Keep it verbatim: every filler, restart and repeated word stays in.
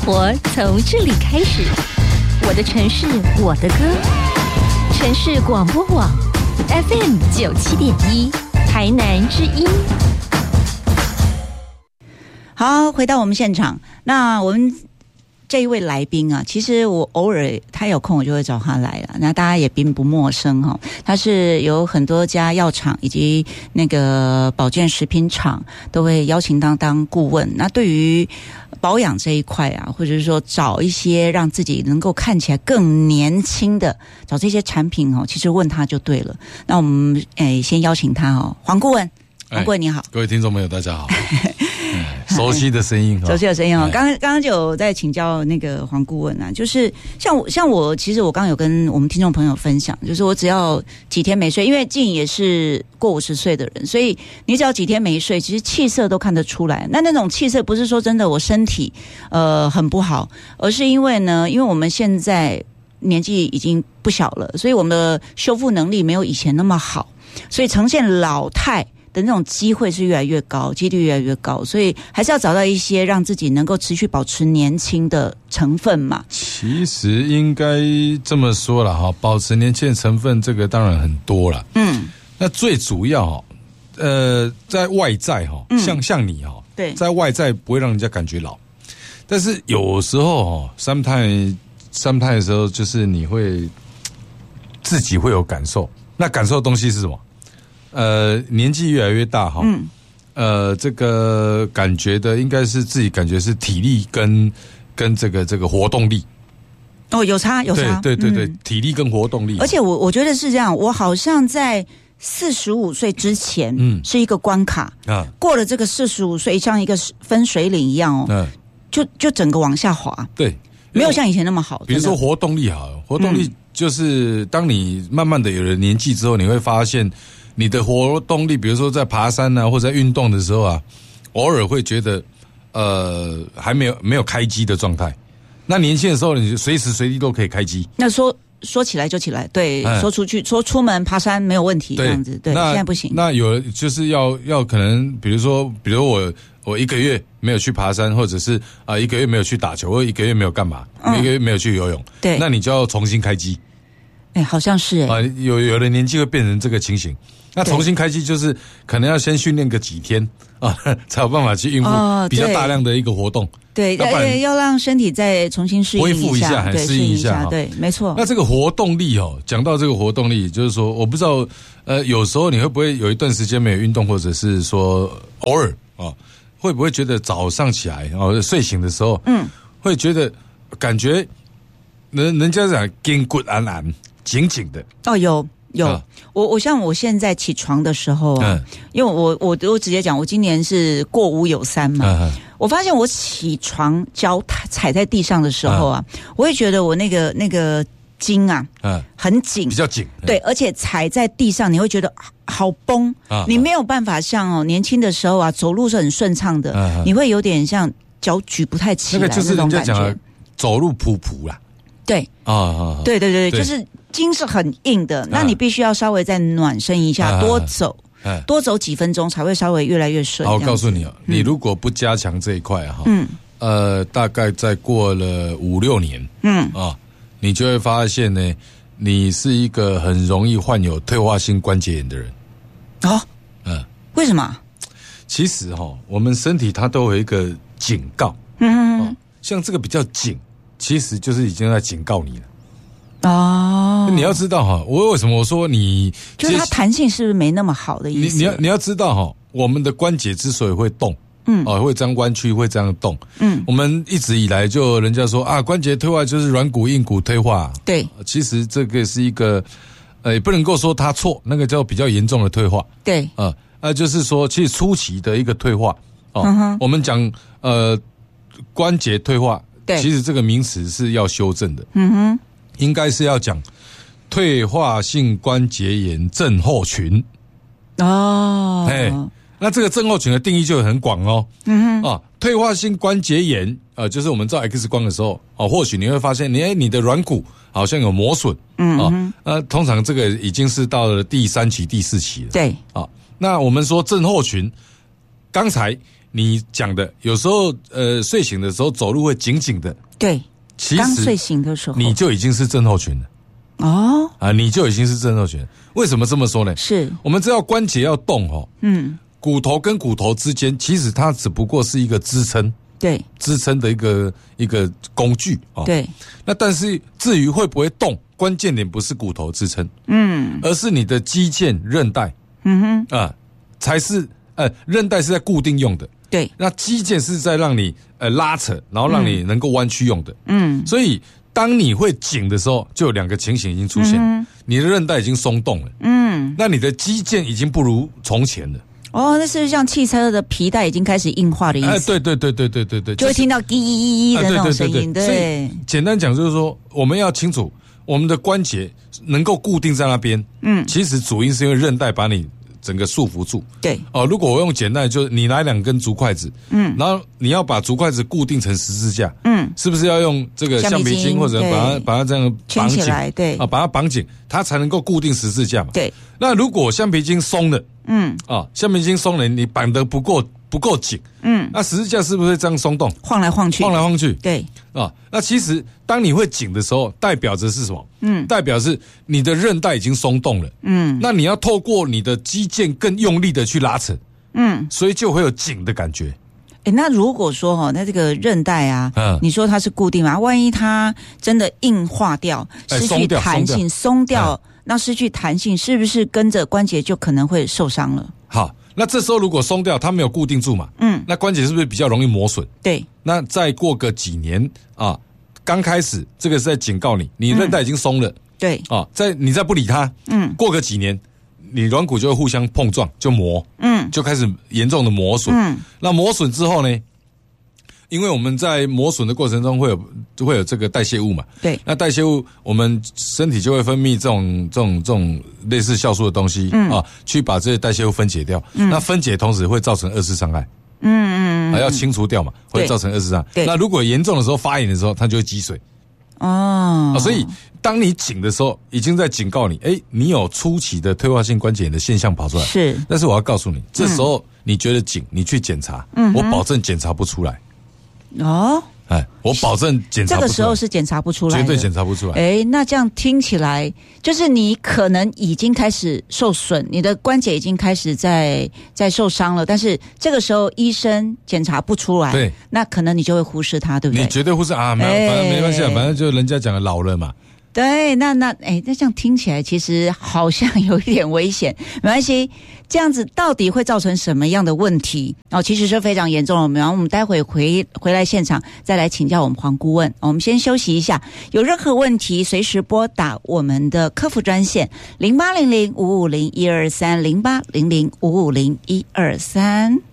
活从这里开始，我的城市，我的歌。城市广播网 F M 九七点一，台南之音。 好，回到我们现场，那我们这一位来宾啊，其实我偶尔他有空我就会找他来了，那大家也并不陌生哈、哦。他是有很多家药厂以及那个保健食品厂都会邀请当当顾问。那对于保养这一块啊，或者是说找一些让自己能够看起来更年轻的，找这些产品哦，其实问他就对了。那我们诶先邀请他哦，黄顾问，黄顾问你好， 各位听众朋友大家好。熟悉的声音， 熟悉的声音哦。刚刚刚刚就有在请教那个黄顾问啊，就是像我像我，其实我刚刚有跟我们听众朋友分享，就是我只要几天没睡，因为静也是过五十岁的人，所以你只要几天没睡，其实气色都看得出来。那那种气色不是说真的我身体呃很不好，而是因为呢，因为我们现在年纪已经不小了，所以我们的修复能力没有以前那么好，所以呈现老态的那种机会是越来越高，几率越来越高，所以还是要找到一些让自己能够持续保持年轻的成分嘛。 其实应该这么说啦哈，保持年轻的成分这个当然很多啦。嗯，那最主要哈，呃，在外在哈，像像你哈，对，在外在不会让人家感觉老，但是有时候哈 ，sometimes sometimes 的时候就是你会自己会有感受，那感受的东西是什么？呃，年纪越来越大哈，嗯，呃，这个感觉的应该是自己感觉是体力跟跟这个这个活动力。 哦，有差有差， 对对对对，嗯、体力跟活动力。 而且我我觉得是这样，我好像在四十五岁之前，嗯，是一个关卡啊，过了这个四十五岁，像一个分水岭一样哦，嗯，就就整个往下滑， 对， 没有像以前那么好。 比如说活动力好了，活动力就是当你慢慢的有了年纪之后，你会发现。你的活动力，比如说在爬山啊，或者在运动的时候啊，偶尔会觉得，呃，还没有没有开机的状态。那年轻的时候，你随时随地都可以开机。 那说说起来就起来，对，嗯、说出去说出门爬山没有问题，这样子，对，现在不行。 那有就是要要可能，比如说，比如我我一个月没有去爬山，或者是啊、呃、一个月没有去打球，或一个月没有干嘛，嗯、一个月没有去游泳，对，那你就要重新开机。 哎，好像是哎、 欸，啊，有有的年纪会变成这个情形。那重新开机就是可能要先训练个几天啊，才有办法去应付比较大量的一个活动。 对，要要让身体再重新适应一下， 恢复一下， 对， 适应一下。 对，没错。 那这个活动力哦，讲到这个活动力，就是说，我不知道，呃，有时候你会不会有一段时间没有运动，或者是说偶尔啊，会不会觉得早上起来哦，睡醒的时候，嗯，会觉得感觉人人家讲筋骨安安紧紧的哦，有。有、啊、我我像我现在起床的时候啊，嗯、因为我我我直接讲，我今年是过五有三嘛，嗯、我发现我起床脚踩在地上的时候啊，嗯、我会觉得我那个那个筋啊，嗯，很紧， 比较紧， 对，而且踩在地上你会觉得好崩，啊、你没有办法像哦年轻的时候啊，走路是很顺畅的，嗯、你会有点像脚举不太起来那种感觉，那个就是人家讲的走路普普啦， 对，啊啊，对对对对，就是。筋是很硬的，那你必须要稍微再暖身一下，啊、多走，啊、多走几分钟才会稍微越来越顺。 好，我告诉你哦，嗯、你如果不加强这一块哈，嗯，呃，大概再过了五六年，嗯啊，你就会发现呢，你是一个很容易患有退化性关节炎的人。 哦，嗯，为什么？ 其实哈、哦，我们身体它都有一个警告，嗯嗯、哦，像这个比较紧，其实就是已经在警告你了。 哦， 你要知道哈，我为什么我说你就是它弹性是不是没那么好的意思？ 你你要你要知道哈，我们的关节之所以会动，嗯，哦，会这样弯曲，会这样动，嗯，我们一直以来就人家说啊，关节退化就是软骨硬骨退化， 对， 其实这个是一个，呃，也不能够说它错，那个叫比较严重的退化， 对， 啊，呃，就是说其实初期的一个退化，哦，嗯、我们讲呃关节退化，对，其实这个名词是要修正的，嗯哼。应该是要讲退化性关节炎症候群哦，哎，那这个症候群的定义就很广哦，嗯哼啊，退化性关节炎，呃，就是我们照 X 光的时候，哦、啊，或许你会发现，你哎，你的软骨好像有磨损，嗯啊，呃，通常这个已经是到了第三期、第四期了， 对， 啊，那我们说症候群，刚才你讲的，有时候呃睡醒的时候走路会紧紧的， 对， 其实刚睡醒的时候你就已经是症候群了。 哦， 啊，你就已经是症候群。为什么这么说呢？ 是我们知道关节要动哦，嗯，骨头跟骨头之间，其实它只不过是一个支撑， 对， 支撑的一个一个工具哦。 对， 那但是至于会不会动，关键点不是骨头支撑，嗯，而是你的肌腱、韧带，嗯哼，啊，才是呃，韧带是在固定用的， 对， 那肌腱是在让你呃拉扯，然后让你能够弯曲用的，嗯，所以。当你会紧的时候，就有两个情形已经出现了，嗯、你的韧带已经松动了，嗯，那你的肌腱已经不如从前了。 哦，那是像汽车的皮带已经开始硬化的意思。哎， 对对对对对对对， 就会听到滴滴滴的那种声音。对， 所以简单讲就是说，我们要清楚，我们的关节能够固定在那边，嗯，其实主因是因为韧带把你整个束缚住。 对， 哦，如果我用简单的，就是你拿两根竹筷子，嗯，然后你要把竹筷子固定成十字架，嗯，是不是要用这个橡皮筋或者把它把它这样绑紧， 对， 啊，把它绑紧，它才能够固定十字架嘛。 对， 那如果橡皮筋松了，嗯，啊，橡皮筋松了，你绑得不够不够紧，嗯，那十字架是不是这样松动， 晃来晃去， 晃来晃去？ 对， 啊，那其实当你会紧的时候，代表着是什么？嗯，代表是你的韧带已经松动了，嗯，那你要透过你的肌腱更用力的去拉扯，嗯，所以就会有紧的感觉。 哎，那如果说哈，那这个韧带啊，嗯，你说它是固定嘛？万一它真的硬化掉，失去弹性，松掉，那失去弹性，是不是跟着关节就可能会受伤了？ 好。那这时候如果松掉，它没有固定住嘛，嗯，那关节是不是比较容易磨损？ 对。 那再过个几年啊，刚开始这个是在警告你，你韧带已经松了，嗯、 对， 啊，在你再不理它，嗯，过个几年，你软骨就会互相碰撞，就磨，嗯，就开始严重的磨损，嗯，那磨损之后呢？因为我们在磨损的过程中会有就会有这个代谢物嘛， 对， 那代谢物我们身体就会分泌这种这种这种类似酵素的东西、嗯、啊，去把这些代谢物分解掉。嗯、那分解同时会造成二次伤害，嗯嗯，还要清除掉嘛，会造成二次伤害。那如果严重的时候发炎的时候，它就会积水。哦、啊，所以当你紧的时候，已经在警告你，哎，你有初期的退化性关节炎的现象跑出来。 是， 但是我要告诉你，这时候你觉得紧，你去检查，嗯、我保证检查不出来。哦，哎，我保证检查不出来， 这个时候是检查不出来的， 绝对检查不出来。 哎，那这样听起来，就是你可能已经开始受损，你的关节已经开始在在受伤了，但是这个时候医生检查不出来， 对， 那可能你就会忽视它，对不对？ 你绝对忽视啊，没有，反正没关系啊，反正就人家讲的老了嘛。 对，那那哎，那这样听起来其实好像有一点危险。没关系，这样子到底会造成什么样的问题？哦，其实是非常严重的。然后我们待会回回来现场再来请教我们黄顾问。我们先休息一下，有任何问题随时拨打我们的客服专线零八零零五五零一二三零八零零五五零一二三。